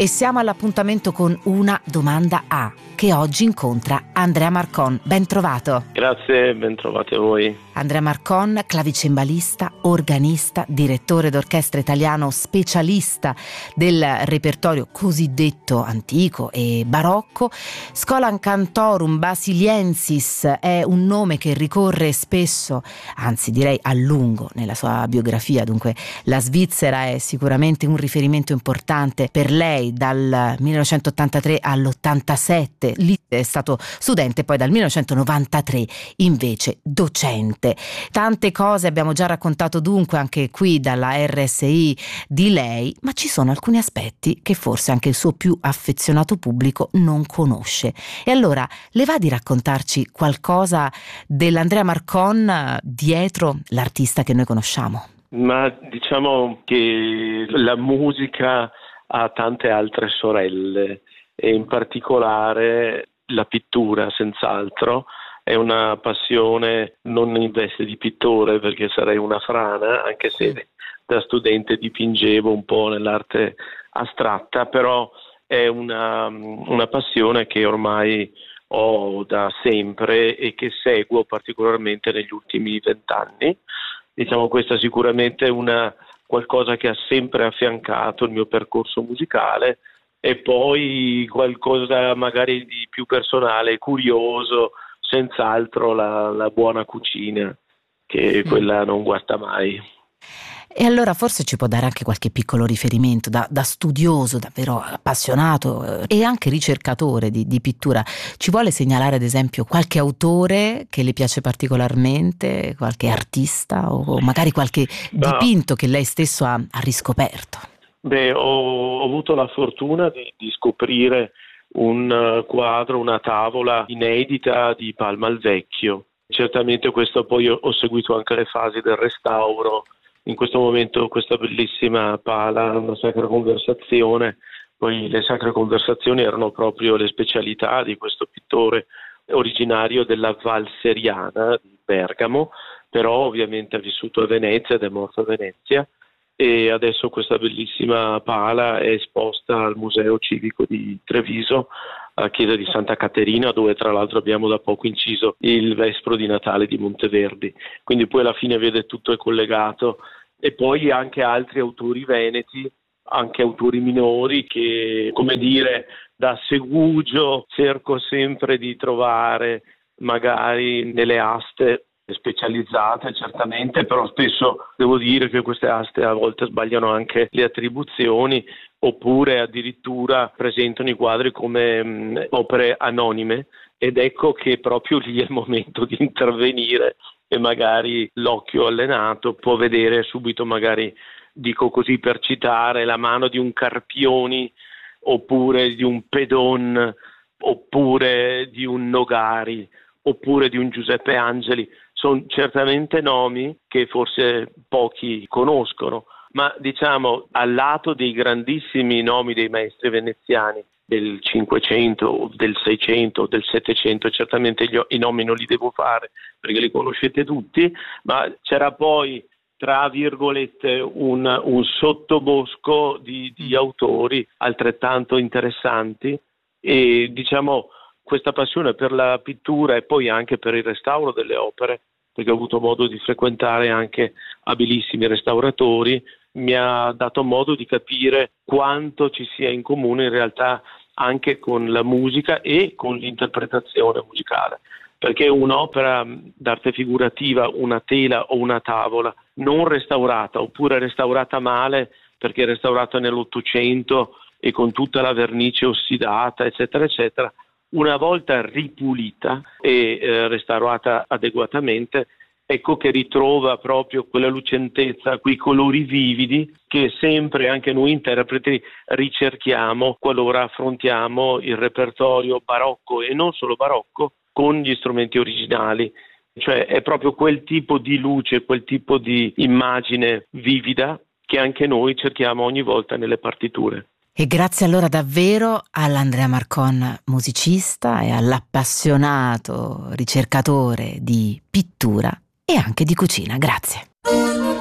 E siamo all'appuntamento con Una domanda A, che oggi incontra Andrea Marcon. Ben trovato. Grazie, ben trovati a voi. Andrea Marcon, clavicembalista, organista, direttore d'orchestra italiano, specialista del repertorio cosiddetto antico e barocco. Schola Cantorum Basiliensis è un nome che ricorre spesso, anzi direi a lungo, nella sua biografia. Dunque la Svizzera è sicuramente un riferimento importante per lei dal 1983 all'87. Lì è stato studente, poi dal 1993 invece docente. Tante cose abbiamo già raccontato dunque anche qui dalla RSI di lei, ma ci sono alcuni aspetti che forse anche il suo più affezionato pubblico non conosce. E allora le va di raccontarci qualcosa dell'Andrea Marcon dietro l'artista che noi conosciamo? Ma diciamo che la musica ha tante altre sorelle e in particolare la pittura, senz'altro. È una passione non in veste di pittore, perché sarei una frana, anche se da studente dipingevo un po' nell'arte astratta, però è una passione che ormai ho da sempre e che seguo particolarmente negli ultimi 20 anni. Diciamo, questa sicuramente è qualcosa che ha sempre affiancato il mio percorso musicale, e poi qualcosa magari di più personale, curioso, senz'altro la buona cucina, che quella non guasta mai. E allora forse ci può dare anche qualche piccolo riferimento da studioso, davvero appassionato e anche ricercatore di pittura. Ci vuole segnalare ad esempio qualche autore che le piace particolarmente, qualche artista o magari qualche dipinto che lei stesso ha riscoperto? Ho avuto la fortuna di scoprire un quadro, una tavola inedita di Palma al Vecchio. Certamente questo, poi ho seguito anche le fasi del restauro. In questo momento questa bellissima pala, una Sacra Conversazione. Poi le Sacre Conversazioni erano proprio le specialità di questo pittore originario della Val Seriana di Bergamo, però ovviamente ha vissuto a Venezia ed è morto a Venezia. E adesso questa bellissima pala è esposta al Museo Civico di Treviso, a Chiesa di Santa Caterina, dove tra l'altro abbiamo da poco inciso il Vespro di Natale di Monteverdi. Quindi poi alla fine vede tutto è collegato. E poi anche altri autori veneti, anche autori minori che, come dire, da segugio cerco sempre di trovare magari nelle aste specializzate, certamente, però spesso devo dire che queste aste a volte sbagliano anche le attribuzioni, oppure addirittura presentano i quadri come opere anonime, ed ecco che proprio lì è il momento di intervenire e magari l'occhio allenato può vedere subito, magari, dico così per citare, la mano di un Carpioni, oppure di un Pedon, oppure di un Nogari, oppure di un Giuseppe Angeli. Sono certamente nomi che forse pochi conoscono, ma diciamo al lato dei grandissimi nomi dei maestri veneziani del 500, del 600, del 700, certamente i nomi non li devo fare perché li conoscete tutti, ma c'era poi, tra virgolette, un sottobosco di autori altrettanto interessanti, e diciamo questa passione per la pittura e poi anche per il restauro delle opere, perché ho avuto modo di frequentare anche abilissimi restauratori, mi ha dato modo di capire quanto ci sia in comune in realtà anche con la musica e con l'interpretazione musicale, perché un'opera d'arte figurativa, una tela o una tavola non restaurata, oppure restaurata male perché restaurata nell'Ottocento e con tutta la vernice ossidata, eccetera, eccetera, una volta ripulita e restaurata adeguatamente, ecco che ritrova proprio quella lucentezza, quei colori vividi che sempre anche noi interpreti ricerchiamo qualora affrontiamo il repertorio barocco e non solo barocco con gli strumenti originali. Cioè è proprio quel tipo di luce, quel tipo di immagine vivida che anche noi cerchiamo ogni volta nelle partiture. E grazie allora davvero all'Andrea Marcon musicista e all'appassionato ricercatore di pittura e anche di cucina. Grazie.